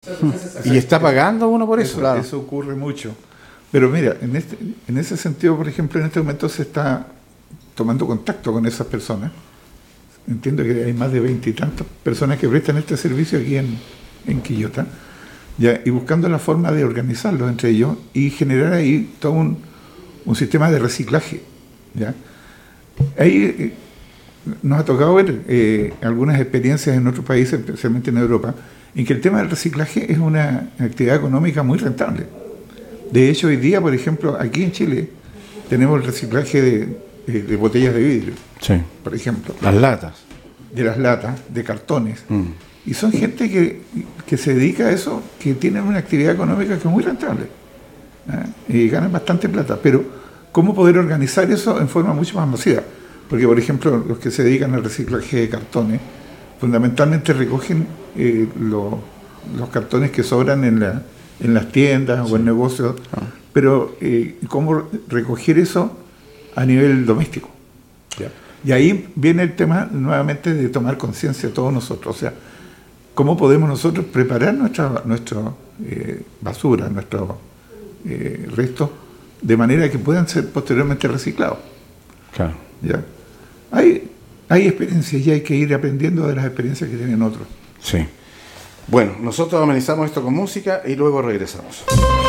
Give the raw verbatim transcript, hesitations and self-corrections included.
Y está pagando uno por eso. Eso, Claro. Eso ocurre mucho. Pero mira, en, este, en ese sentido, por ejemplo, en este momento se está tomando contacto con esas personas. Entiendo que hay más de veinte y tantas personas que prestan este servicio aquí en, en Quillota, ya, y buscando la forma de organizarlos entre ellos y generar ahí todo un, un sistema de reciclaje. ¿Ya? Ahí eh, nos ha tocado ver eh, algunas experiencias en otros países, especialmente en Europa, en que el tema del reciclaje es una actividad económica muy rentable. De hecho, hoy día, por ejemplo, aquí en Chile tenemos el reciclaje de, de, de botellas de vidrio, Sí. por ejemplo, Las latas. de las latas, de cartones. Mm. Y son gente que, que se dedica a eso, que tienen una actividad económica que es muy rentable. ¿eh? Y ganan bastante plata. Pero, ¿cómo poder organizar eso en forma mucho más masiva? Porque, por ejemplo, los que se dedican al reciclaje de cartones, fundamentalmente recogen eh, lo, los cartones que sobran en, la, en las tiendas sí. o en negocios. Ah. Pero, eh, ¿cómo recoger eso a nivel doméstico? ¿Ya? Y ahí viene el tema nuevamente de tomar conciencia todos nosotros. O sea, ¿cómo podemos nosotros preparar nuestra, nuestra eh, basura, nuestros eh, restos, de manera que puedan ser posteriormente reciclados? Claro. ¿Ya? Hay, hay experiencias y hay que ir aprendiendo de las experiencias que tienen otros. Sí. Bueno, nosotros amenizamos esto con música y luego regresamos.